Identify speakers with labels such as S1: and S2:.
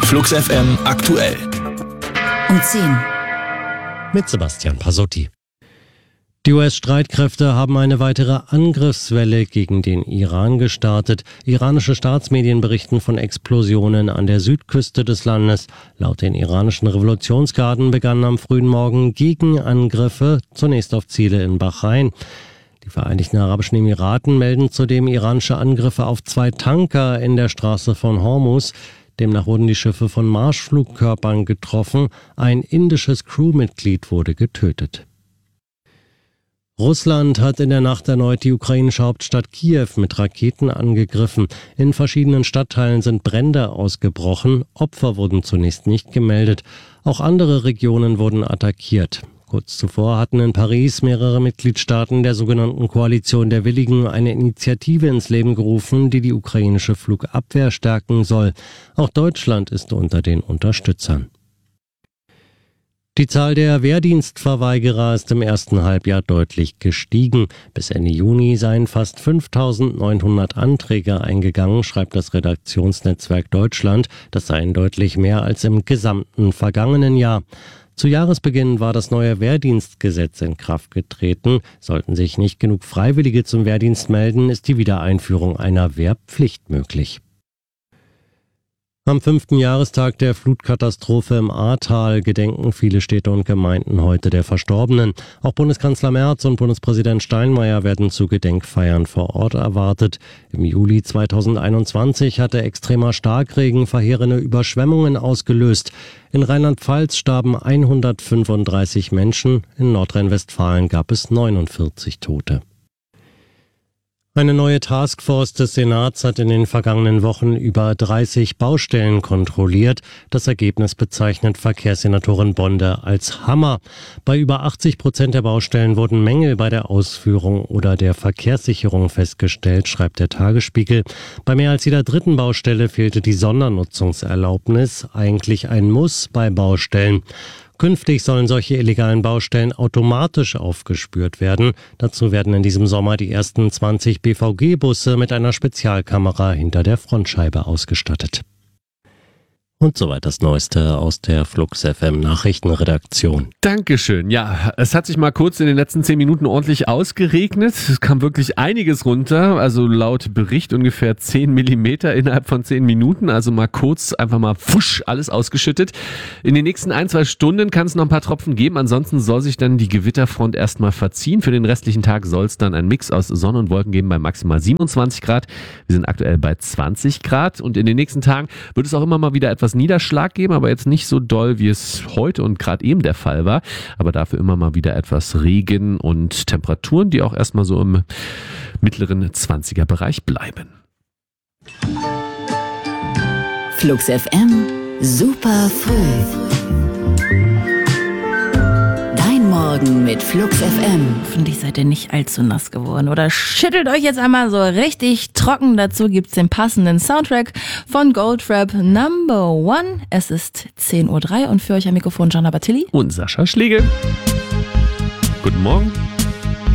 S1: Flux FM aktuell.
S2: Um 10.
S3: Mit Sebastian Pasotti. Die US-Streitkräfte haben eine weitere Angriffswelle gegen den Iran gestartet. Iranische Staatsmedien berichten von Explosionen an der Südküste des Landes. Laut den iranischen Revolutionsgarden begannen am frühen Morgen Gegenangriffe, zunächst auf Ziele in Bahrain. Die Vereinigten Arabischen Emiraten melden zudem iranische Angriffe auf 2 Tanker in der Straße von Hormuz. Demnach wurden die Schiffe von Marschflugkörpern getroffen. Ein indisches Crewmitglied wurde getötet. Russland hat in der Nacht erneut die ukrainische Hauptstadt Kiew mit Raketen angegriffen. In verschiedenen Stadtteilen sind Brände ausgebrochen. Opfer wurden zunächst nicht gemeldet. Auch andere Regionen wurden attackiert. Kurz zuvor hatten in Paris mehrere Mitgliedstaaten der sogenannten Koalition der Willigen eine Initiative ins Leben gerufen, die die ukrainische Flugabwehr stärken soll. Auch Deutschland ist unter den Unterstützern. Die Zahl der Wehrdienstverweigerer ist im ersten Halbjahr deutlich gestiegen. Bis Ende Juni seien fast 5.900 Anträge eingegangen, schreibt das Redaktionsnetzwerk Deutschland. Das seien deutlich mehr als im gesamten vergangenen Jahr. Zu Jahresbeginn war das neue Wehrdienstgesetz in Kraft getreten. Sollten sich nicht genug Freiwillige zum Wehrdienst melden, ist die Wiedereinführung einer Wehrpflicht möglich. Am 5. Jahrestag der Flutkatastrophe im Ahrtal gedenken viele Städte und Gemeinden heute der Verstorbenen. Auch Bundeskanzler Merz und Bundespräsident Steinmeier werden zu Gedenkfeiern vor Ort erwartet. Im Juli 2021 hatte extremer Starkregen verheerende Überschwemmungen ausgelöst. In Rheinland-Pfalz starben 135 Menschen, in Nordrhein-Westfalen gab es 49 Tote. Eine neue Taskforce des Senats hat in den vergangenen Wochen über 30 Baustellen kontrolliert. Das Ergebnis bezeichnet Verkehrssenatorin Bonde als Hammer. Bei über 80% der Baustellen wurden Mängel bei der Ausführung oder der Verkehrssicherung festgestellt, schreibt der Tagesspiegel. Bei mehr als jeder dritten Baustelle fehlte die Sondernutzungserlaubnis, eigentlich ein Muss bei Baustellen. Künftig sollen solche illegalen Baustellen automatisch aufgespürt werden. Dazu werden in diesem Sommer die ersten 20 BVG-Busse mit einer Spezialkamera hinter der Frontscheibe ausgestattet. Und soweit das Neueste aus der Flux FM Nachrichtenredaktion.
S4: Dankeschön. Ja, es hat sich mal kurz in den letzten 10 Minuten ordentlich ausgeregnet. Es kam wirklich einiges runter. Also laut Bericht ungefähr 10 Millimeter innerhalb von 10 Minuten. Also mal kurz einfach mal wusch, alles ausgeschüttet. In den nächsten 1-2 Stunden kann es noch ein paar Tropfen geben. Ansonsten soll sich dann die Gewitterfront erstmal verziehen. Für den restlichen Tag soll es dann einen Mix aus Sonne und Wolken geben bei maximal 27 Grad. Wir sind aktuell bei 20 Grad. Und in den nächsten Tagen wird es auch immer mal wieder etwas Niederschlag geben, aber jetzt nicht so doll, wie es heute und gerade eben der Fall war. Aber dafür immer mal wieder etwas Regen und Temperaturen, die auch erstmal so im mittleren 20er-Bereich bleiben.
S2: Flux FM, super früh. Morgen mit Flux FM.
S5: Hoffentlich seid ihr nicht allzu nass geworden oder schüttelt euch jetzt einmal so richtig trocken. Dazu gibt's den passenden Soundtrack von Goldrap Number One. Es ist 10:03 Uhr und für euch am Mikrofon Gianna Battilli
S4: und Sascha Schlegel. Guten Morgen.